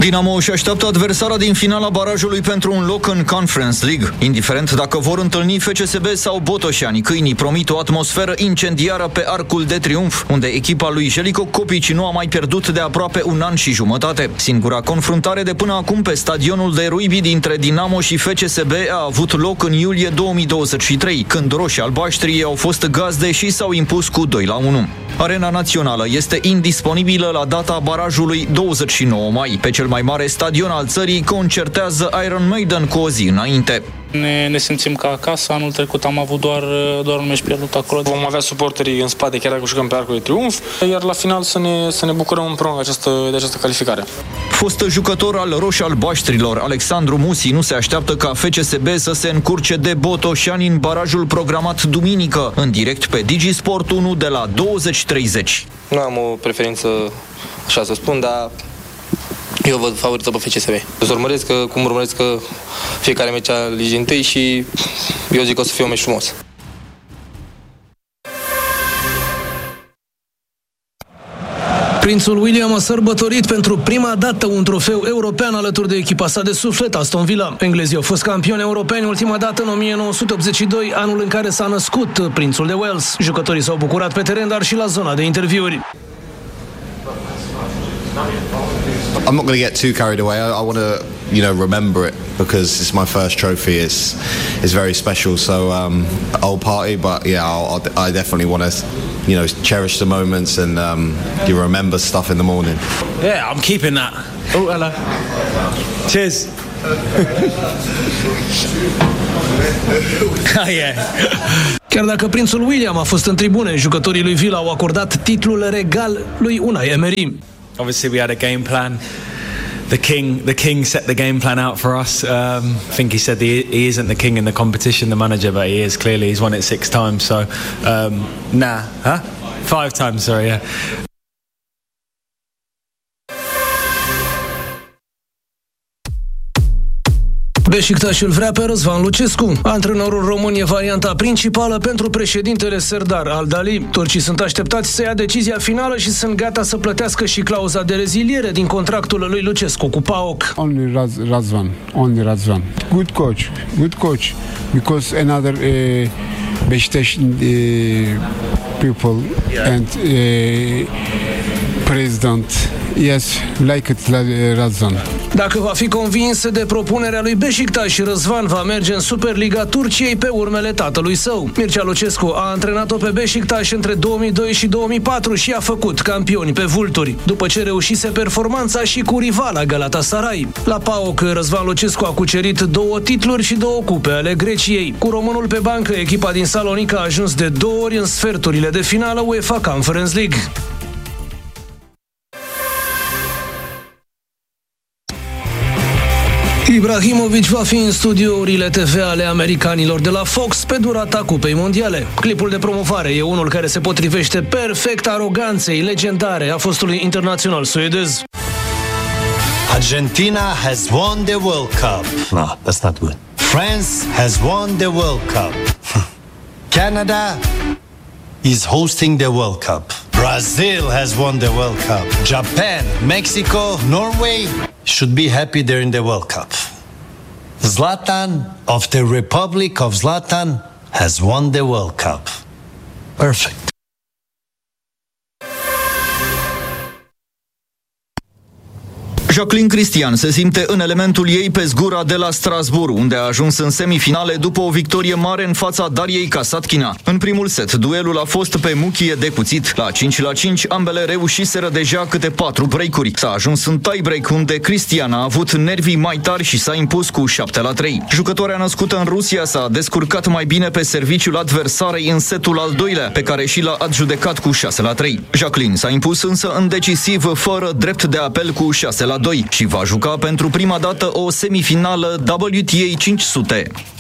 Dinamo își așteaptă adversara din finala barajului pentru un loc în Conference League. Indiferent dacă vor întâlni FCSB sau Botoșani, câinii promit o atmosferă incendiară pe Arcul de Triunf, unde echipa lui Željko Kopić nu a mai pierdut de aproape un an și jumătate. Singura confruntare de până acum pe stadionul de Ruibi dintre Dinamo și FCSB a avut loc în iulie 2023, când roșii-albaștrii au fost gazde și s-au impus cu 2-1. Arena națională este indisponibilă la data barajului 29 mai. Pe cel mai mare stadion al țării concertează Iron Maiden cu o zi înainte. Ne simțim ca acasă. Anul trecut am avut doar un meci pierdut acolo. Vom avea suporterii în spate, chiar dacă jucăm pe Arcul de Triunf, iar la final să ne bucurăm împreună de această calificare. Fost jucător al roșii-albaștrilor, Alexandru Musi nu se așteaptă ca FCSB să se încurce de Botoșani în barajul programat duminică, în direct pe DigiSport 1 de la 20:30. Nu am o preferință, așa să spun, dar eu văd favorită pe FCSB. Cum urmăresc fiecare meci al Ligii 1 și eu zic că o să fie un meci frumos. Prințul William a sărbătorit pentru prima dată un trofeu european alături de echipa sa de suflet, Aston Villa. Englezii au fost campioni europeni ultima dată în 1982, anul în care s-a născut prințul de Wales. Jucătorii s-au bucurat pe teren, dar și la zona de interviuri. I'm not going to get too carried away. I want to, remember it because it's my first trophy. It's very special. So I'll party, but yeah, I definitely want to, cherish the moments and you remember stuff in the morning. Yeah, I'm keeping that. Oh, hello. Cheers. Yeah. Chiar dacă prințul William a fost în tribune, jucătorii lui Villa au acordat titlul regal lui Unai Emery. Obviously, we had a game plan. The king set the game plan out for us. I think he said he isn't the king in the competition, the manager, but he is clearly. He's won it 6 times. So, 5 times. Sorry, yeah. Beşiktaş îl vrea pe Răzvan Lucescu. Antrenorul român e varianta principală pentru președintele Serdar Al-Dali. Turcii sunt așteptați să ia decizia finală și sunt gata să plătească și clauza de reziliere din contractul lui Lucescu cu PAOK. Only Razvan. Good coach. Because another Beşiktaş people and president, yes, like it, Razvan. Dacă va fi convins de propunerea lui Beşiktaş, Răzvan va merge în Superliga Turciei pe urmele tatălui său. Mircea Lucescu a antrenat-o pe Beşiktaş între 2002 și 2004 și a făcut campioni pe vulturi, după ce reușise performanța și cu rivala Galatasaray. La PAOK, Răzvan Lucescu a cucerit 2 titluri și 2 cupe ale Greciei. Cu românul pe bancă, echipa din Salonica a ajuns de 2 ori în sferturile de finală UEFA Conference League. Ibrahimovic va fi în studiourile TV ale americanilor de la Fox pe durata Cupei Mondiale. Clipul de promovare e unul care se potrivește perfect aroganței legendare a fostului internațional suedez. Argentina has won the World Cup. No, that's not good. France has won the World Cup. Canada is hosting the World Cup. Brazil has won the World Cup. Japan, Mexico, Norway should be happy they're in the World Cup. Zlatan of the Republic of Zlatan has won the World Cup. Perfect. Jacqueline Cristian se simte în elementul ei pe zgura de la Strasbourg, unde a ajuns în semifinale după o victorie mare în fața Dariei Kasatkina. În primul set, duelul a fost pe muchie de cuțit. La 5-5, ambele reușiseră deja câte 4 break-uri. S-a ajuns în tie-break, unde Cristian a avut nervii mai tari și s-a impus cu 7-3. Jucătoarea născută în Rusia s-a descurcat mai bine pe serviciul adversarei în setul al doilea, pe care și l-a adjudecat cu 6-3. Jacqueline s-a impus însă în decisiv, fără drept de apel, cu 6-2 și va juca pentru prima dată o semifinală WTA 500.